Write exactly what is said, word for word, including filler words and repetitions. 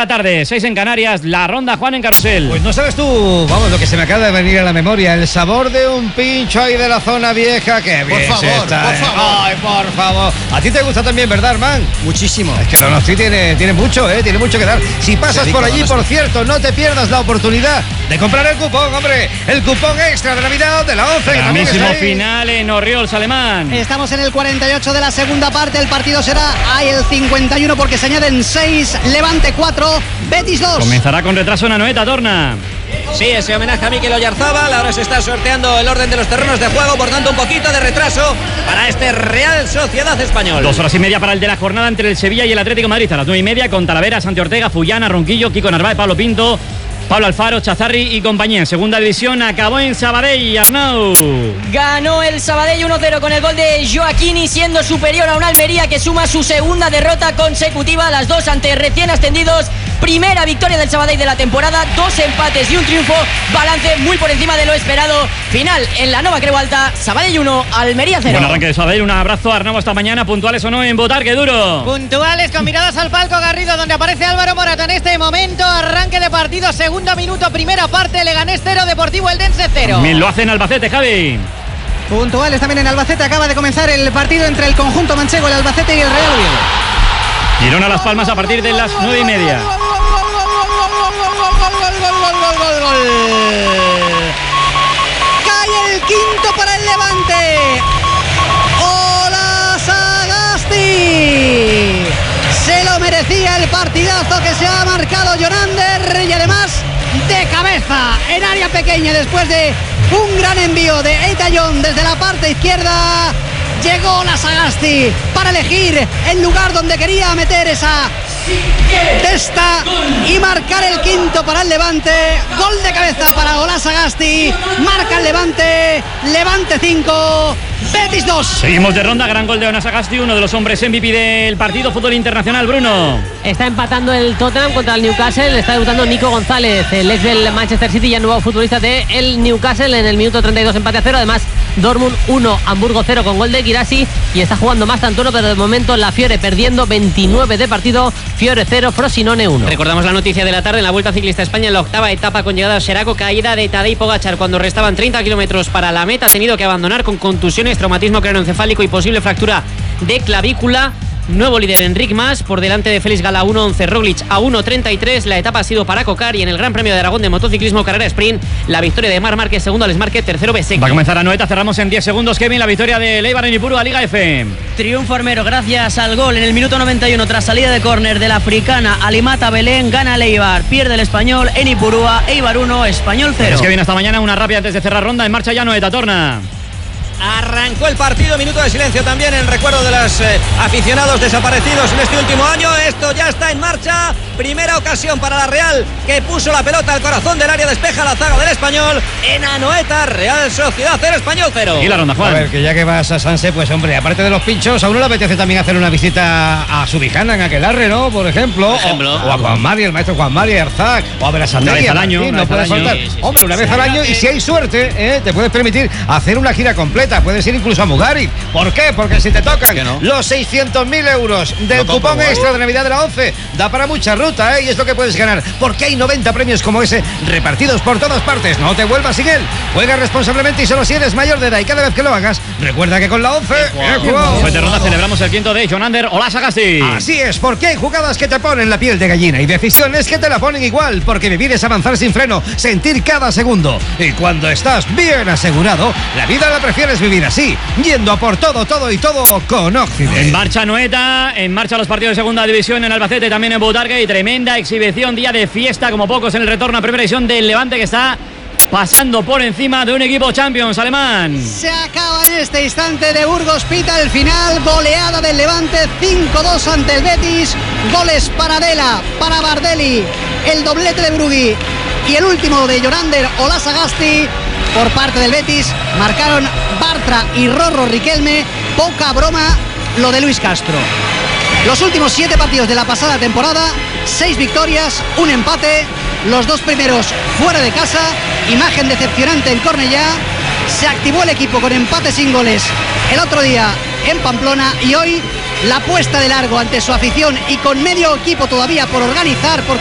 la tarde, seis en Canarias, la Ronda Juan en Carrusel. Pues no sabes tú, vamos, lo que se me acaba de venir a la memoria, el sabor de un pincho ahí de la zona vieja. Que por bien favor, se está, por eh. favor. Ay, por favor. A ti te gusta también, ¿verdad, Armán? Muchísimo. Es que Donosti tiene, tiene mucho, ¿eh? Tiene mucho que dar. Si pasas por allí, por cierto, no te pierdas la oportunidad de comprar el cupón, hombre. El cupón extra de Navidad de la once. Mismísimo final en Orriols, Alemán. Estamos en el cuarenta y ocho de la segunda parte. El partido será ahí el cincuenta y uno porque se añaden seis. Levante cuatro, Betis dos. Comenzará con retraso en Anoeta, Torna. Sí, ese homenaje a Mikel Oyarzábal. Ahora se está sorteando el orden de los terrenos de juego, por tanto un poquito de retraso para este Real Sociedad Español. Dos horas y media para el de la jornada entre el Sevilla y el Atlético de Madrid. A las nueve y media con Talavera, Santi Ortega, Fullana, Ronquillo, Kiko Narváez, Pablo Pinto, Pablo Alfaro, Chazarri y compañía. En segunda división acabó en Sabadell, Arnau. Ganó el Sabadell uno cero con el gol de Joaquini, siendo superior a un Almería que suma su segunda derrota consecutiva, las dos ante recién ascendidos. Primera victoria del Sabadell de la temporada, dos empates y un triunfo, balance muy por encima de lo esperado. Final en la Nova Creu Alta, Sabadell uno, Almería cero. Buen arranque de Sabadell, un abrazo, Arnau, hasta mañana. Puntuales o no en Botar, que duro. Puntuales con miradas al palco Garrido, donde aparece Álvaro Morata en este momento. Arranque de partido, segundo minuto, primera parte, Leganés cero, Deportivo Eldense cero. También lo hace en Albacete, Javi. Puntuales también en Albacete, acaba de comenzar el partido entre el conjunto manchego, el Albacete y el Real Oviedo. Girona Las Palmas a partir de las nueve y media. Cae el quinto para el Levante. ¡Hola, Sagasti! Se lo merecía el partidazo que se ha marcado Jonander, y además de cabeza en área pequeña después de un gran envío de Eitayón desde la parte izquierda. Llegó la Sagasti para elegir el lugar donde quería meter esa testa y marcar el quinto para el Levante. Gol de cabeza para Ola Sagasti. Marca el Levante. Levante cinco, Betis dos. Seguimos de ronda, gran gol de Ona Sagasti, uno de los hombres M V P del partido fútbol internacional, Bruno. Está empatando el Tottenham contra el Newcastle, está debutando Nico González, el ex del Manchester City y el nuevo futbolista del Newcastle en el minuto treinta y dos, empate a cero. Además, Dortmund uno, Hamburgo cero con gol de Guirassy, y está jugando más Tantuono, pero de momento la Fiore perdiendo veintinueve de partido, Fiore cero, Frosinone uno. Recordamos la noticia de la tarde en la Vuelta Ciclista a España, en la octava etapa con llegada a Xeraco, caída de Tadej Pogačar cuando restaban treinta kilómetros para la meta, ha tenido que abandonar con contusiones, traumatismo craneoencefálico y posible fractura de clavícula. Nuevo líder Enric Mas, por delante de Félix Gala uno once, Roglic a uno treinta y tres. La etapa ha sido para Cocar, y en el Gran Premio de Aragón de motociclismo carrera sprint, la victoria de Marc Márquez, segundo Alex Márquez, tercero Besecchi. Va a comenzar a Noeta, cerramos en diez segundos, Kevin, la victoria de Eibar en Ipurúa, Liga F. Triunfo armero gracias al gol en el minuto noventa y uno tras salida de córner de la africana Alimata Belén. Gana el Eibar, pierde el Español en Ipurúa. Eibar uno, Español cero. Es que viene hasta mañana, una rápida antes de cerrar ronda. En marcha ya Noeta, Torna. Arrancó el partido, minuto de silencio también en recuerdo de los eh, aficionados desaparecidos en este último año. Esto ya está en marcha. Primera ocasión para la Real, que puso la pelota al corazón del área, despeja la zaga del Español. En Anoeta, Real Sociedad cero, Español cero. Y la ronda, Juan. A ver, que ya que vas a Sanse, pues hombre, aparte de los pinchos, a uno le apetece también hacer una visita a Subijana en Aquelarre, ¿no? Por ejemplo. Por ejemplo. O, o a Juan Mari, el maestro Juan Mari Arzac, o a Berasategui. Una vez al año, Sí, una no vez puedes al año. faltar. Sí, sí, sí. Hombre, una vez al año, y si hay suerte, ¿eh? Te puedes permitir hacer una gira completa. Puedes ir incluso a Mugaritz. ¿Por qué? Porque si te tocan ¿Qué no? los seiscientos mil euros del Lo compro, cupón ¿eh? extra de Navidad de la once, da para mucha ruta, ¿eh? Y es lo que puedes ganar, porque hay noventa premios como ese repartidos por todas partes. No te vuelvas sin él. Juega responsablemente y solo si eres mayor de edad, y cada vez que lo hagas, recuerda que con la once he jugado. Pues de ronda celebramos el quinto de Jonander, Ola Sagasti. Así es, porque hay jugadas que te ponen la piel de gallina y decisiones que te la ponen igual, porque vivir es avanzar sin freno, sentir cada segundo. Y cuando estás bien asegurado, la vida la prefieres vivir así, yendo a por todo, todo y todo con Occident. En marcha Noeta, en marcha los partidos de segunda división en Albacete, también en Butarque, y tremenda exhibición, día de fiesta como pocos en el retorno a primera división del Levante, que está pasando por encima de un equipo Champions, alemán. Se acaba en este instante de Burgos, pita el final, goleada del Levante cinco dos ante el Betis, goles para Dela, para Bardelli, el doblete de Brugui y el último de Jonander, Ola Sagasti. Por parte del Betis marcaron Bartra y Rorro Riquelme. Poca broma lo de Luis Castro. Los últimos siete partidos de la pasada temporada, seis victorias, un empate, los dos primeros fuera de casa. Imagen decepcionante en Cornellá. Se activó el equipo con empate sin goles el otro día en Pamplona, y hoy la puesta de largo ante su afición y con medio equipo todavía por organizar, por